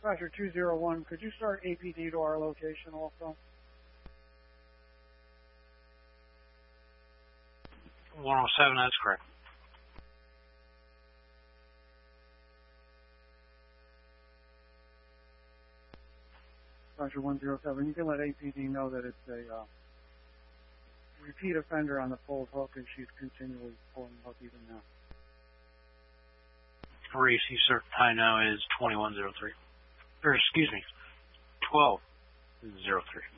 Dispatcher 201, could you start APD to our location also? 107, that's correct. Dispatcher 107, you can let APD know that it's a repeat offender on the pulled hook, and she's continually pulling the hook even now. Reese, sir, time now is 21:03. Or excuse me, 12:03.